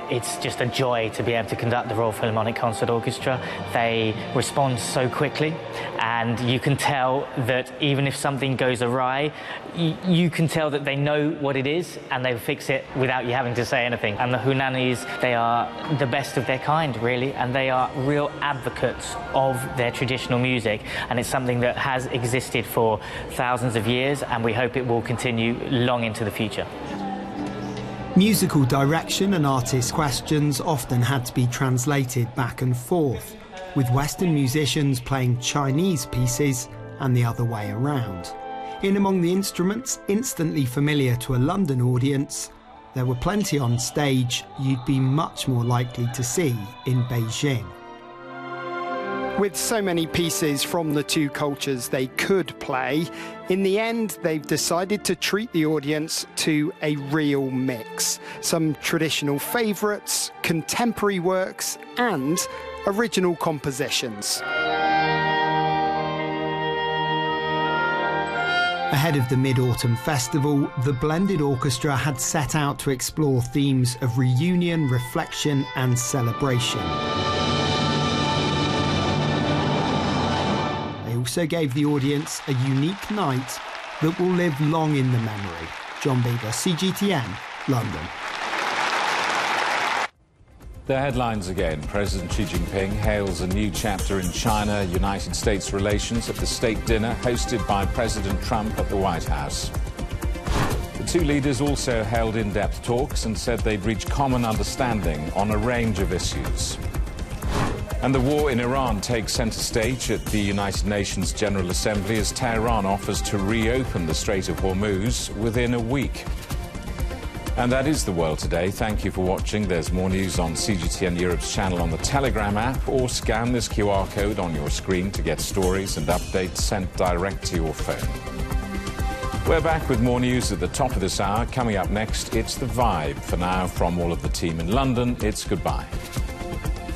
it's just a joy to be able to conduct the Royal Philharmonic Concert Orchestra. They respond so quickly, and you can tell that even if something goes awry, you can tell that they know what it is and they'll fix it without you having to say anything. And the Hunanis, they are the best of their kind, really, and they are real advocates of their traditional music, and it's something that has existed for thousands of years, and we hope it will continue long into the future. Musical direction and artist questions often had to be translated back and forth, with Western musicians playing Chinese pieces and the other way around. In among the instruments instantly familiar to a London audience, there were plenty on stage you'd be much more likely to see in Beijing. With so many pieces from the two cultures they could play, in the end they've decided to treat the audience to a real mix. Some traditional favourites, contemporary works and original compositions. Ahead of the Mid-Autumn Festival, the Blended Orchestra had set out to explore themes of reunion, reflection and celebration. They also gave the audience a unique night that will live long in the memory. John Beaver, CGTN, London. The headlines again. President Xi Jinping hails a new chapter in China-United States relations at the state dinner hosted by President Trump at the White House. The two leaders also held in-depth talks and said they'd reached common understanding on a range of issues. And the war in Iran takes centre stage at the United Nations General Assembly as Tehran offers to reopen the Strait of Hormuz within a week. And that is the world today. Thank you for watching. There's more news on CGTN Europe's channel on the Telegram app, or scan this QR code on your screen to get stories and updates sent direct to your phone. We're back with more news at the top of this hour. Coming up next, it's The Vibe. For now, from all of the team in London, it's goodbye.